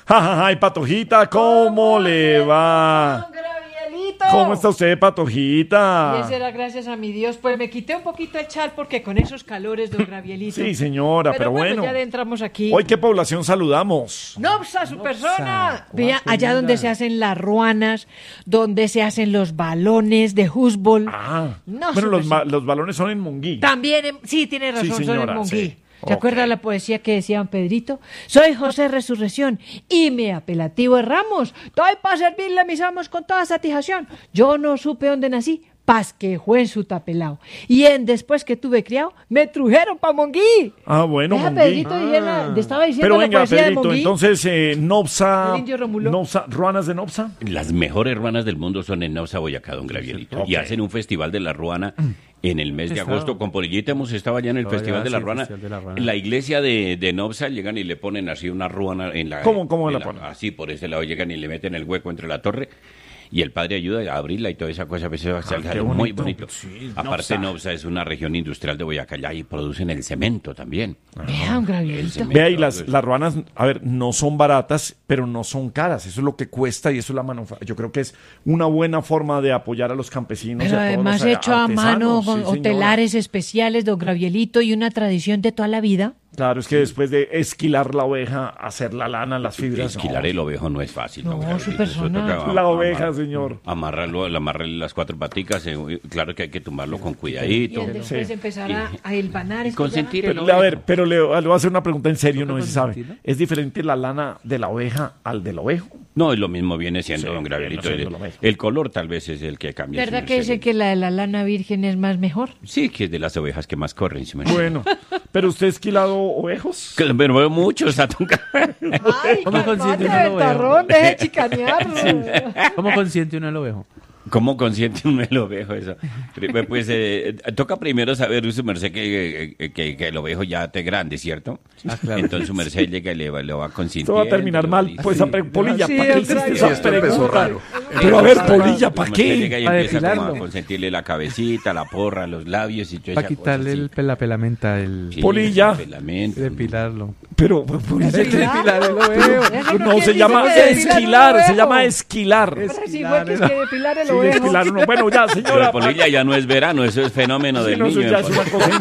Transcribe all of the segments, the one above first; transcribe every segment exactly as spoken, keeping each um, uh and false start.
Ay, Patojita, ¿cómo le va? ¿Cómo está usted, Patojita? Y eso era gracias a mi Dios. Pues me quité un poquito el chal porque con esos calores, don Gravielito. Sí, señora, pero, pero bueno, bueno. ya entramos aquí. ¿Hoy qué población saludamos? Nopsa, su persona. Vea, allá donde se hacen las ruanas, donde se hacen los balones de fútbol. Ah, No, bueno, su los, ma- persona. los balones son en Monguí. También, en- sí, tiene razón, Sí, son señora, en Monguí. sí. ¿Se Ok. acuerda la poesía que decía don Pedrito? Soy José Resurrección y mi apelativo es Ramos. Estoy para servirle a mis amos con toda satisfacción. Yo no supe dónde nací, paz que fue en su tapelao. Y en después que tuve criado, me trujeron pa' Monguí. Ah, bueno, Deja, Monguí. Pedrito, dijera, le estaba diciendo Pero la venga, poesía de Pedrito, Monguí. entonces, eh, Nopsa, El indio Romulo. Nopsa, ruanas de Nopsa. Las mejores ruanas del mundo son en Nopsa, Boyacá, don Gravielito. Ok. Y hacen un festival de la ruana en el mes de Estaba- agosto. Con Polillita hemos estado allá en el Estaba festival allá, de la sí, el ruana. Festival de la Ruana. En la iglesia de, de Nopsa llegan y le ponen así una ruana en la... ¿Cómo- cómo en la ponen? Así, por ese lado llegan y le meten el hueco entre la torre. Y el padre ayuda a abrirla y toda esa cosa, pues, eso es qué algo muy bonito. bonito. Sí, Aparte, Nopsa. Nopsa es una región industrial de Boyacá allá y producen el cemento también. Vea, don El Gravielito. cemento. Vea, y las, las ruanas, a ver, no son baratas, pero no son caras. Eso es lo que cuesta y eso es la manufactura. Yo creo que es una buena forma de apoyar a los campesinos. y Pero a todos además los hecho a artesanos. mano, Sí, con señora. hotelares especiales, don Gravielito, y una tradición de toda la vida. Claro, es que después de esquilar la oveja, hacer la lana, las fibras. Esquilar no. el ovejo no es fácil. No, don Gabrielito. su Eso persona. toca La amar- oveja, señor. Amarrarlo, amarrarle las cuatro paticas. eh, Claro que hay que tomarlo con Y cuidadito. él después Sí. empezar a, a hilvanar. es que Consentir llama. el Pero, a ver, pero le, le voy a hacer una pregunta en serio, no ¿Toca sé si sabe. consentirlo? ¿Es diferente la lana de la oveja al del ovejo? No, es lo mismo viene siendo, Sí, don Gravielito. viene El, siendo lo mismo. el color tal vez es el que cambia. ¿Verdad su que merced. dice que la de la lana virgen es más mejor? Sí, que es de las ovejas que más corren. su merced. Bueno, ¿pero usted ha esquilado ovejos? Que- Pero veo muchos, a tu- Ay, ¿Cómo consiente uno calmate, lo ventarrón, deje de chicanearlo. ¿Cómo consiente uno el ovejo? ¿Cómo consiente uno el ovejo eso? Pri- Pues eh, toca primero saber, su merced, que, que, que- que el ovejo ya esté grande, ¿cierto? Ah, claro. Entonces su merced llega y le va, lo va Esto consintiendo. va a terminar lo mal. dice. Pues, esa pre- Polilla, Sí, ¿para qué don hiciste Graviel. esa Sí, esto empezó pregunta? raro. Pero a ver, Polilla, Su ¿para merced qué? llega y Para empieza como a depilarlo. consentirle la cabecita, la porra, los labios y toda Para esa quitarle cosa, el sí. pelapelamenta, el... Sí, Polilla. el pelamento. Depilarlo. Pero, Polilla, Depilar el ovejo. no, se llama esquilar, se llama esquilar. Pero sí fue que es que depilar el Sí, ovejo. esquilar uno. Bueno, ya, Pero señora. Polilla ya no es verano, eso es fenómeno Sí, del no, eso niño. ya es una cosa.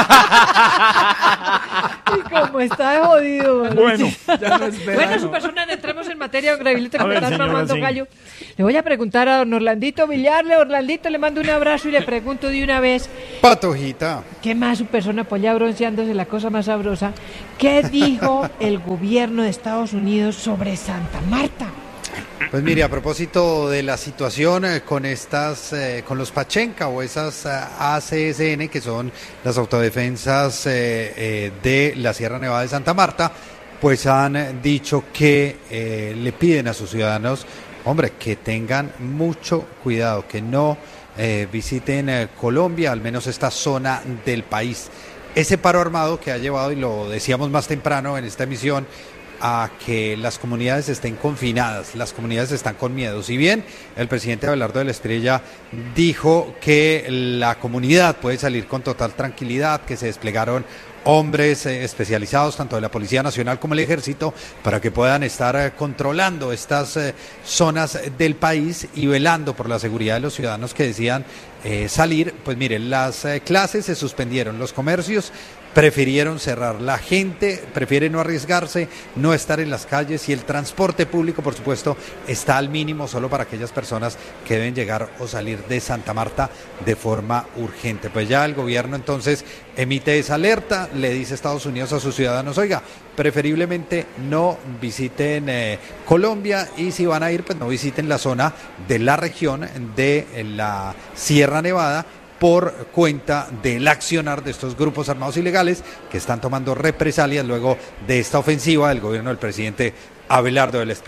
Y como está de jodido. mano. Bueno, Ya no es Bueno, verano. su persona, entremos en materia, don Gravielito, A que me ver, están señora, mamando sí. gallo. Le voy a preguntar a don Orlandito Villarle. Orlandito, le mando un abrazo y le pregunto de una vez, Patojita. ¿qué más su persona por allá bronceándose la cosa más sabrosa? ¿Qué dijo el gobierno de Estados Unidos sobre Santa Marta? Pues mire, a propósito de la situación eh, con estas, eh, con los Pachenca o esas eh, A C S N, que son las autodefensas eh, eh, de la Sierra Nevada de Santa Marta, pues han eh, dicho que eh, le piden a sus ciudadanos, hombre, que tengan mucho cuidado, que no eh, visiten eh, Colombia, al menos esta zona del país. Ese paro armado que ha llevado, y lo decíamos más temprano en esta emisión, a que las comunidades estén confinadas, las comunidades están con miedo. Si bien el presidente Abelardo de la Espriella dijo que la comunidad puede salir con total tranquilidad, que se desplegaron hombres eh, especializados tanto de la Policía Nacional como el Ejército para que puedan estar eh, controlando estas eh, zonas del país y velando por la seguridad de los ciudadanos que decían eh, salir, pues miren, las eh, clases se suspendieron, los comercios prefirieron cerrar, la gente prefiere no arriesgarse, no estar en las calles y el transporte público, por supuesto, está al mínimo solo para aquellas personas que deben llegar o salir de Santa Marta de forma urgente. Pues ya el gobierno entonces emite esa alerta, le dice Estados Unidos a sus ciudadanos, oiga, preferiblemente no visiten eh, Colombia y si van a ir, pues no visiten la zona de la región de eh, la Sierra Nevada, por cuenta del accionar de estos grupos armados ilegales que están tomando represalias luego de esta ofensiva del gobierno del presidente Abelardo de la Espriella.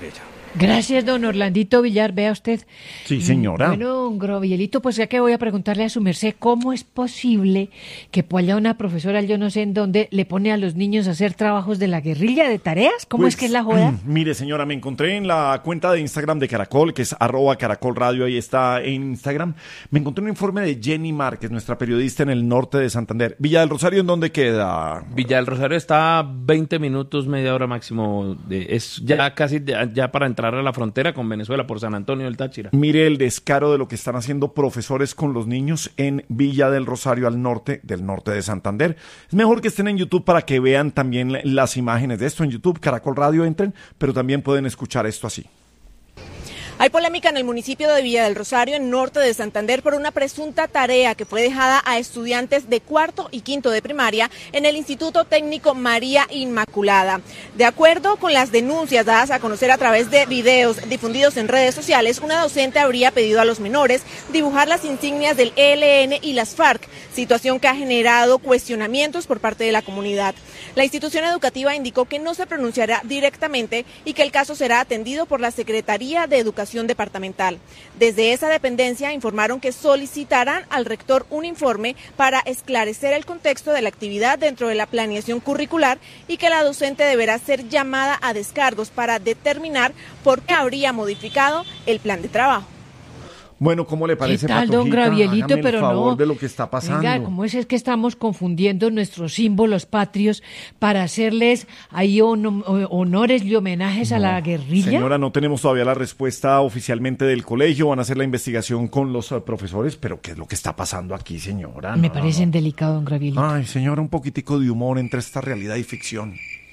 Gracias, don Orlandito Villar, vea usted. Sí, señora. Bueno, don Gabrielito, pues ya que voy a preguntarle a su merced, ¿cómo es posible que por allá una profesora, yo no sé en dónde, le pone a los niños a hacer trabajos de la guerrilla de tareas? ¿Cómo Pues, es que es la joda? Mire, señora, me encontré en la cuenta de Instagram de Caracol, que es arroba Caracol Radio, ahí está en Instagram. Me encontré un informe de Jenny Márquez, nuestra periodista en el norte de Santander. Villa del Rosario, ¿en dónde queda? Villa del Rosario está a veinte minutos, media hora máximo. De, es ya casi de- ya para entrar a la frontera con Venezuela por San Antonio del Táchira. Mire el descaro de lo que están haciendo profesores con los niños en Villa del Rosario, al norte del norte de Santander. Es mejor que estén en YouTube para que vean también las imágenes de esto en YouTube. Caracol Radio, entren, pero también pueden escuchar esto así. Hay polémica en el municipio de Villa del Rosario, en norte de Santander, por una presunta tarea que fue dejada a estudiantes de cuarto y quinto de primaria en el Instituto Técnico María Inmaculada. De acuerdo con las denuncias dadas a conocer a través de videos difundidos en redes sociales, una docente habría pedido a los menores dibujar las insignias del E L N y las FARC, situación que ha generado cuestionamientos por parte de la comunidad. La institución educativa indicó que no se pronunciará directamente y que el caso será atendido por la Secretaría de Educación Departamental. Desde esa dependencia informaron que solicitarán al rector un informe para esclarecer el contexto de la actividad dentro de la planeación curricular y que la docente deberá ser llamada a descargos para determinar por qué habría modificado el plan de trabajo. Bueno, ¿cómo le parece, ¿Qué tal, don Patojita? Gravielito? Hágame el Pero favor no. de lo que está pasando. Venga, ¿cómo es, es que estamos confundiendo nuestros símbolos patrios para hacerles ahí hono- honores y homenajes a la guerrilla? Señora, no tenemos todavía la respuesta oficialmente del colegio. Van a hacer la investigación con los eh, profesores, pero ¿qué es lo que está pasando aquí, señora? Me No, parece no. delicado, don Gravielito. Ay, señora, un poquitico de humor entre esta realidad y ficción.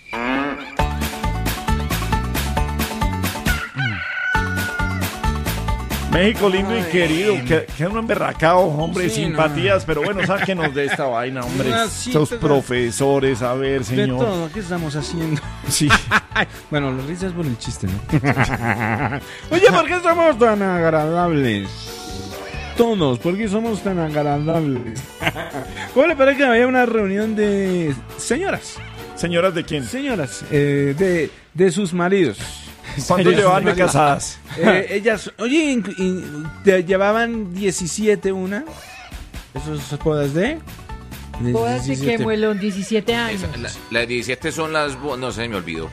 México lindo y querido, que, que uno emberracado, hombre, Sí, simpatías, pero bueno, sáquenos de esta vaina, hombre. Una cita Estos de- profesores, a ver, De señor. todo, ¿qué estamos haciendo? Sí. Bueno, la risa es por el chiste, ¿no? Oye, ¿por qué somos tan agradables? Todos, ¿por qué somos tan agradables? ¿Cómo le parece que había una reunión de señoras? ¿Señoras de quién? Señoras, eh, de, de sus maridos. ¿Cuánto De sus llevan de maridos. casadas? Eh, ellas, oye, in- in- te llevaban diecisiete una. ¿Esos bodas de? de Bodas de diecisiete. que muelón, diecisiete años. Esa- la- Las diecisiete son las... bo- No sé, me olvidó.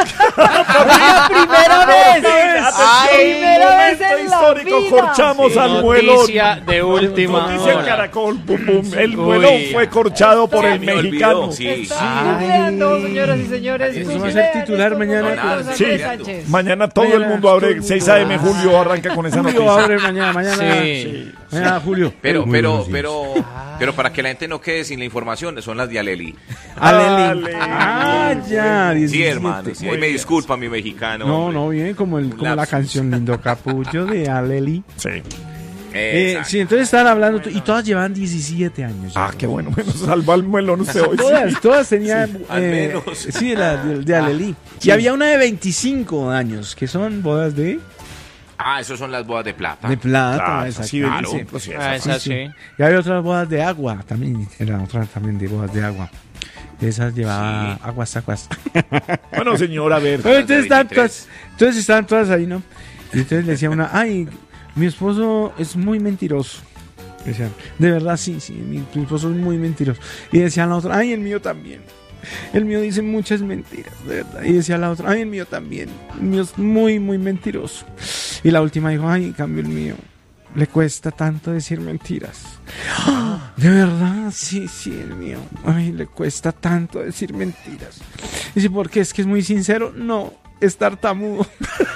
¡Primera vez! Atención, primera vez momento en la histórico, vida. corchamos al muelón. Noticia de última Noticia en hora. Caracol, pum, pum. El Uy. muelón fue corchado por Se el me olvidó, mexicano. sí. Está googleando, señoras y señores. Eso va a ser titular mañana. Mañana. Sí, mañana todo el mundo abre seis a m Julio arranca con esa Julio noticia. abre mañana, mañana. Sí. Mañana, Julio. Pero, Julio, pero, sí. pero, pero para que la gente no quede sin la información, son las de Aleli. Aleli. Ale. Ah, ya. Sí, diecisiete. hermano. Sí, ahí Muy me bien. disculpa mi mexicano. No, hombre. no, bien como, el, como la lapsus. canción Lindo Capullo de Aleli. Sí. Eh, Exacto. sí, entonces estaban hablando y todas llevaban diecisiete años. Ah, qué bueno, bueno, salva al muelón usted hoy. Todas, todas tenían. al eh, menos. Sí, la de, de Aleli. Y había una de veinticinco años, que son bodas de, Ah, esos son las bodas de plata. de plata. Claro, exacto. sí, claro. veinticinco, sí, Ah, esa- esa Sí, sí. sí. Y había otras bodas de agua también. Era otra también de bodas de agua. Esas llevaba Sí. aguas, aguas. Bueno, señor, a ver. Pero entonces, estaban veintitrés. todas, entonces estaban todas ahí, ¿no? Y entonces le decía una, ay, mi esposo es muy mentiroso. Decían, de verdad, sí, sí, mi, mi esposo es muy mentiroso. Y decía la otra, ay, el mío también. El mío dice muchas mentiras, de verdad. Y decía la otra, ay, el mío también. El mío es muy, muy mentiroso. Y la última dijo, ay, en cambio el mío. Le cuesta tanto decir mentiras. ¡Ah! De verdad, sí, sí, el mío. Ay, le cuesta tanto decir mentiras. Dice, ¿por qué? ¿Es que es muy sincero? No, es tartamudo.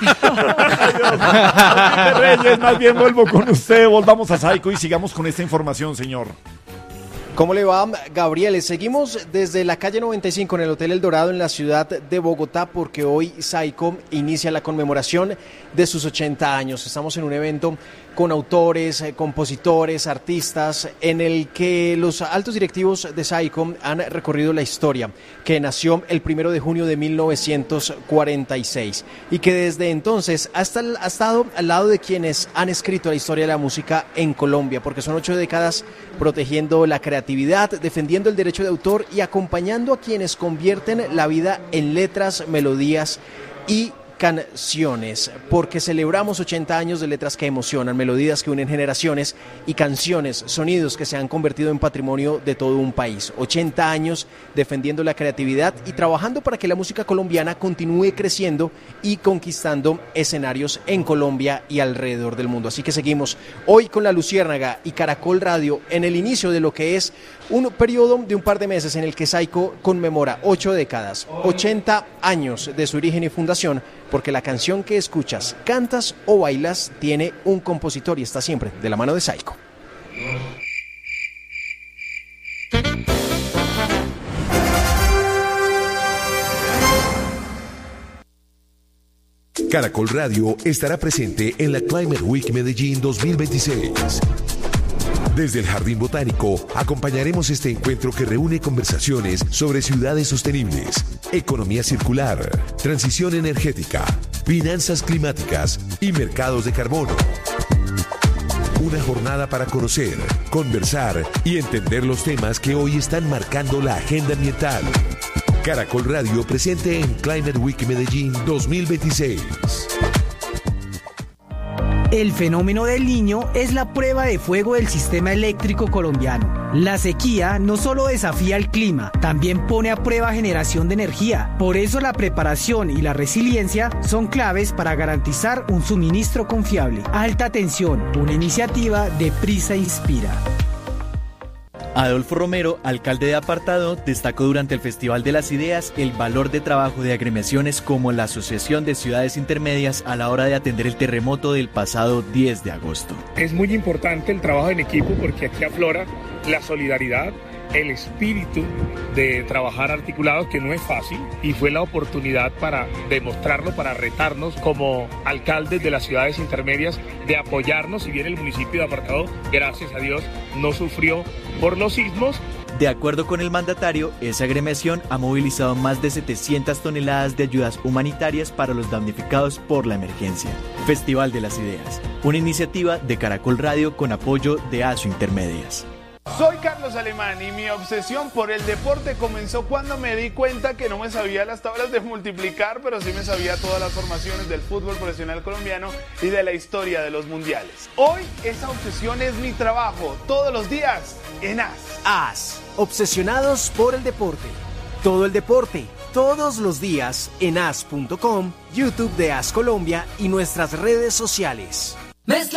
Felipe Reyes, más bien vuelvo con usted. Volvamos a Saico y sigamos con esta información, señor. ¿Cómo le va, Gabriel? Seguimos desde la calle noventa y cinco en el Hotel El Dorado en la ciudad de Bogotá porque hoy Saico inicia la conmemoración de sus ochenta años. Estamos en un evento con autores, eh, compositores, artistas, en el que los altos directivos de Saico han recorrido la historia, que nació el primero de junio de mil novecientos cuarenta y seis y que desde entonces hasta ha estado al lado de quienes han escrito la historia de la música en Colombia, porque son ocho décadas protegiendo la creatividad, defendiendo el derecho de autor y acompañando a quienes convierten la vida en letras, melodías y canciones, porque celebramos ochenta años de letras que emocionan, melodías que unen generaciones y canciones, sonidos que se han convertido en patrimonio de todo un país. ochenta años defendiendo la creatividad y trabajando para que la música colombiana continúe creciendo y conquistando escenarios en Colombia y alrededor del mundo. Así que seguimos hoy con La Luciérnaga y Caracol Radio en el inicio de lo que es un periodo de un par de meses en el que Saico conmemora ocho décadas, ochenta años de su origen y fundación, porque la canción que escuchas, cantas o bailas tiene un compositor y está siempre de la mano de Saico. Caracol Radio estará presente en la Climate Week Medellín dos mil veintiséis. Desde el Jardín Botánico acompañaremos este encuentro que reúne conversaciones sobre ciudades sostenibles, economía circular, transición energética, finanzas climáticas y mercados de carbono. Una jornada para conocer, conversar y entender los temas que hoy están marcando la agenda ambiental. Caracol Radio presente en Climate Week Medellín dos mil veintiséis. El fenómeno del Niño es la prueba de fuego del sistema eléctrico colombiano. La sequía no solo desafía el clima, también pone a prueba generación de energía. Por eso la preparación y la resiliencia son claves para garantizar un suministro confiable. Alta tensión, una iniciativa de Prisa Inspira. Adolfo Romero, alcalde de Apartado, destacó durante el Festival de las Ideas el valor de trabajo de agremiaciones como la Asociación de Ciudades Intermedias a la hora de atender el terremoto del pasado diez de agosto. Es muy importante el trabajo en equipo porque aquí aflora la solidaridad, el espíritu de trabajar articulados, que no es fácil, y fue la oportunidad para demostrarlo, para retarnos como alcaldes de las ciudades intermedias, de apoyarnos. Si bien el municipio de Apartado, gracias a Dios, no sufrió por los sismos. De acuerdo con el mandatario, esa agremiación ha movilizado más de setecientas toneladas de ayudas humanitarias para los damnificados por la emergencia. Festival de las Ideas, una iniciativa de Caracol Radio con apoyo de ASO Intermedias. Soy Carlos Alemán y mi obsesión por el deporte comenzó cuando me di cuenta que no me sabía las tablas de multiplicar, pero sí me sabía todas las formaciones del fútbol profesional colombiano y de la historia de los mundiales. Hoy esa obsesión es mi trabajo, todos los días en A S. A S, obsesionados por el deporte. Todo el deporte, todos los días en A S punto com, YouTube de A S Colombia y nuestras redes sociales. Mezcla